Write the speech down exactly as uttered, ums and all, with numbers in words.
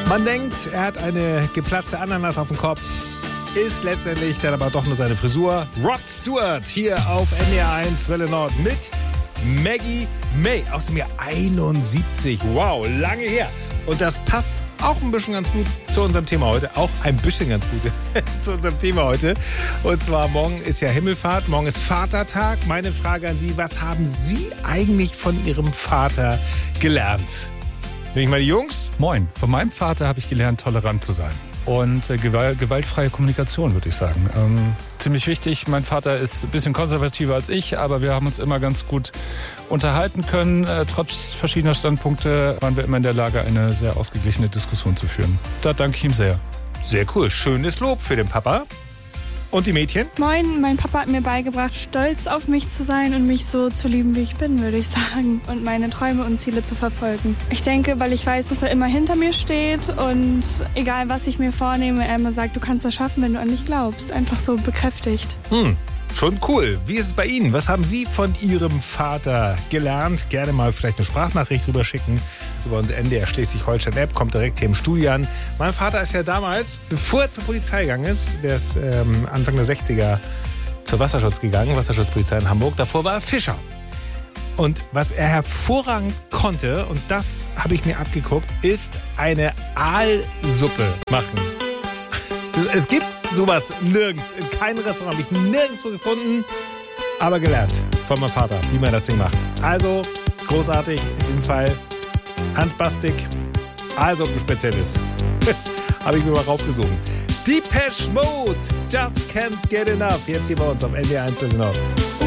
Man denkt, er hat eine geplatzte Ananas auf dem Kopf. Ist letztendlich dann aber doch nur seine Frisur. Rod Stewart hier auf N D R eins Welle Nord mit Maggie May aus dem Jahr einundsiebzig. Wow, lange her. Und das passt auch ein bisschen ganz gut zu unserem Thema heute. Auch ein bisschen ganz gut zu unserem Thema heute. Und zwar morgen ist ja Himmelfahrt, morgen ist Vatertag. Meine Frage an Sie, was haben Sie eigentlich von Ihrem Vater gelernt? Nehme ich mal die Jungs? Moin, von meinem Vater habe ich gelernt, tolerant zu sein. Und äh, gewalt, gewaltfreie Kommunikation, würde ich sagen. Ähm, ziemlich wichtig. Mein Vater ist ein bisschen konservativer als ich, aber wir haben uns immer ganz gut unterhalten können. Äh, trotz verschiedener Standpunkte waren wir immer in der Lage, eine sehr ausgeglichene Diskussion zu führen. Da danke ich ihm sehr. Sehr cool. Schönes Lob für den Papa. Und die Mädchen? Moin, mein Papa hat mir beigebracht, stolz auf mich zu sein und mich so zu lieben, wie ich bin, würde ich sagen. Und meine Träume und Ziele zu verfolgen. Ich denke, weil ich weiß, dass er immer hinter mir steht und egal, was ich mir vornehme, er immer sagt, du kannst das schaffen, wenn du an dich glaubst. Einfach so bekräftigt. Hm. Schon cool. Wie ist es bei Ihnen? Was haben Sie von Ihrem Vater gelernt? Gerne mal vielleicht eine Sprachnachricht rüber schicken über unsere N D R Schleswig-Holstein-App. Kommt direkt hier im Studio an. Mein Vater ist ja damals, bevor er zur Polizei gegangen ist, der ist ähm, Anfang der sechziger zur Wasserschutz gegangen, Wasserschutzpolizei in Hamburg. Davor war er Fischer. Und was er hervorragend konnte, und das habe ich mir abgeguckt, ist eine Aalsuppe machen. Es gibt sowas nirgends. In keinem Restaurant habe ich nirgendwo gefunden, aber gelernt von meinem Vater, wie man das Ding macht. Also großartig in diesem Fall. Hans Bastik, also ein Spezialist. Habe ich mir mal raufgesucht. Depeche Mode, Just Can't Get Enough. Jetzt hier bei uns auf N D R eins Nord.